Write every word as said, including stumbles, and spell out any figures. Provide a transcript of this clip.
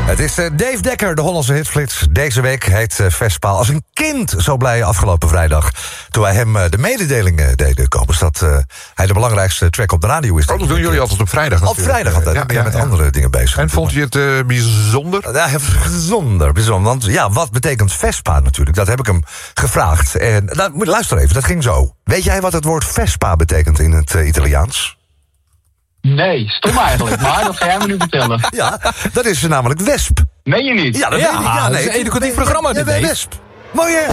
Het is uh, Dave Dekker, de Hollandse hitflits. Deze week heet uh, Vespa als een kind zo blij afgelopen vrijdag. Toen wij hem uh, de mededeling uh, deden komen. Dus dat uh, hij de belangrijkste track op de radio is. Oh, dat doen jullie altijd op vrijdag. Op vrijdag altijd. Ja, ik ben ja, met ja. andere dingen bezig. En vond je het uh, bijzonder? Ja, bijzonder, bijzonder. Want ja, wat betekent Vespa natuurlijk? Dat heb ik hem gevraagd. En nou, luister even, dat ging zo. Weet jij wat het woord Vespa betekent in het uh, Italiaans? Nee, stom eigenlijk, maar dat ga jij me nu vertellen. Ja, dat is namelijk wesp. Meen je niet? Ja, dat ja, weet ik. Ja, nee, dat is een educatief programma. Ja, wesp. Mooi hè?